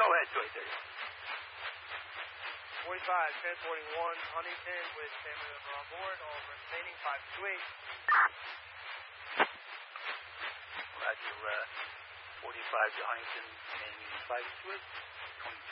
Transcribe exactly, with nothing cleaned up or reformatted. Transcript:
ahead, Joy. There you go. forty-five, transporting one Huntington with family member on board. All remaining five two eight. Roger, uh, forty-five to Huntington, remaining five two eight.